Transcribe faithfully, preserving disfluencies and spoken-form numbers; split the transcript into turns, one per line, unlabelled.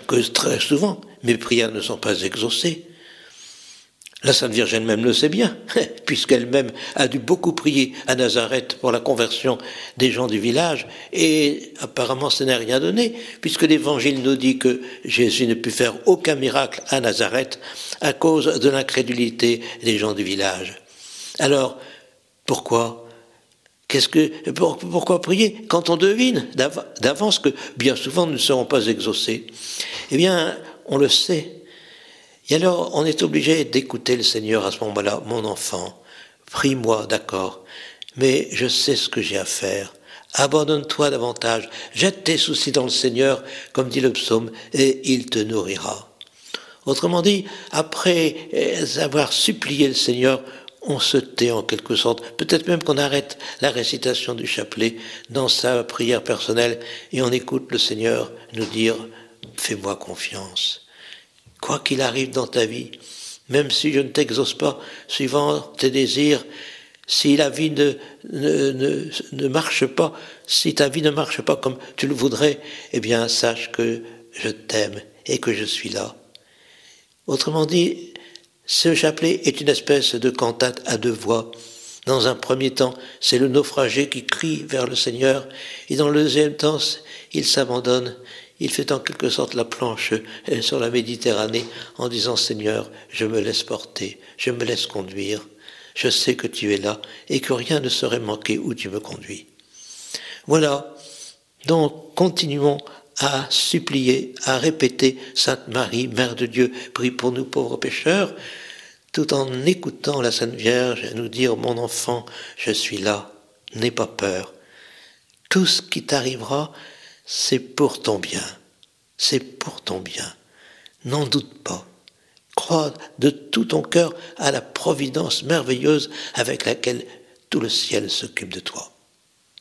que très souvent, mes prières ne sont pas exaucées. La Sainte Vierge elle-même le sait bien, puisqu'elle-même a dû beaucoup prier à Nazareth pour la conversion des gens du village, et apparemment ça n'a rien donné, puisque l'Évangile nous dit que Jésus ne put faire aucun miracle à Nazareth à cause de l'incrédulité des gens du village. Alors, pourquoi Qu'est-ce que, pour, pourquoi prier quand on devine d'avance que bien souvent nous ne serons pas exaucés? Eh bien, on le sait. Et alors, on est obligé d'écouter le Seigneur à ce moment-là. Mon enfant, prie-moi, d'accord, mais je sais ce que j'ai à faire. Abandonne-toi davantage, jette tes soucis dans le Seigneur, comme dit le psaume, et il te nourrira. Autrement dit, après avoir supplié le Seigneur, on se tait en quelque sorte. Peut-être même qu'on arrête la récitation du chapelet dans sa prière personnelle et on écoute le Seigneur nous dire « Fais-moi confiance ». Quoi qu'il arrive dans ta vie, même si je ne t'exauce pas suivant tes désirs, si la vie ne, ne, ne, ne marche pas, si ta vie ne marche pas comme tu le voudrais, eh bien sache que je t'aime et que je suis là. Autrement dit, ce chapelet est une espèce de cantate à deux voix. Dans un premier temps, c'est le naufragé qui crie vers le Seigneur, et dans le deuxième temps, il s'abandonne. Il fait en quelque sorte la planche sur la Méditerranée en disant « Seigneur, je me laisse porter, je me laisse conduire, je sais que tu es là et que rien ne saurait manquer où tu me conduis. » Voilà, donc continuons à supplier, à répéter « Sainte Marie, Mère de Dieu, prie pour nous pauvres pécheurs », tout en écoutant la Sainte Vierge nous dire « Mon enfant, je suis là, n'aie pas peur. Tout ce qui t'arrivera, c'est pour ton bien, c'est pour ton bien. N'en doute pas. Crois de tout ton cœur à la providence merveilleuse avec laquelle tout le ciel s'occupe de toi. »